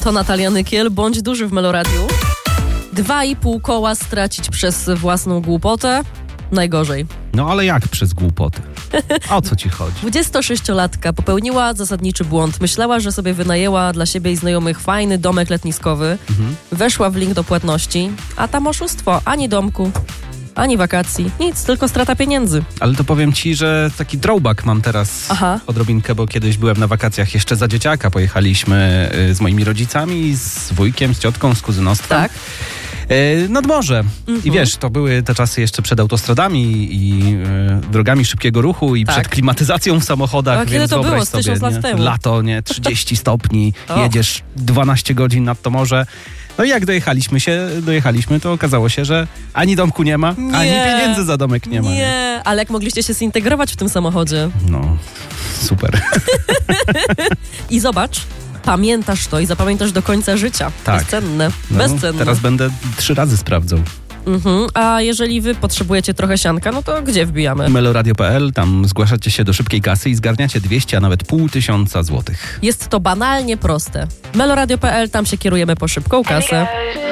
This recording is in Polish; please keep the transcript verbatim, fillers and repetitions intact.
To Natalia Nykiel, bądź duży w Meloradiu. Dwa i pół koła stracić przez własną głupotę? Najgorzej. No ale jak przez głupoty? O co ci chodzi? dwudziestosześciolatka popełniła zasadniczy błąd. Myślała, że sobie wynajęła dla siebie i znajomych fajny domek letniskowy. Mhm. Weszła w link do płatności, a tam oszustwo. Ani domku, ani wakacji. Nic, tylko strata pieniędzy. Ale to powiem ci, że taki throwback mam teraz Aha. odrobinkę, bo kiedyś byłem na wakacjach jeszcze za dzieciaka. Pojechaliśmy z moimi rodzicami, z wujkiem, z ciotką, z kuzynostwem. Tak. Nad morze. Mhm. I wiesz, to były te czasy jeszcze przed autostradami i y, drogami szybkiego ruchu i tak. przed klimatyzacją w samochodach. A kiedy to było? Z tysiąc lat temu. Lato, nie? trzydzieści stopni, jedziesz dwanaście godzin nad to morze. No i jak dojechaliśmy się, dojechaliśmy, to okazało się, że ani domku nie ma, nie. ani pieniędzy za domek nie ma. Nie, nie? ale jak mogliście się zintegrować w tym samochodzie? No, super. I zobacz, pamiętasz to i zapamiętasz do końca życia. Tak. Bezcenne. No, Bezcenne. Teraz będę trzy razy sprawdzał. Mhm. A jeżeli wy potrzebujecie trochę sianka, no to gdzie wbijamy? meloradio kropka p l, tam zgłaszacie się do szybkiej kasy i zgarniacie dwieście, a nawet pół tysiąca złotych. Jest to banalnie proste. meloradio kropka p l, tam się kierujemy po szybką kasę.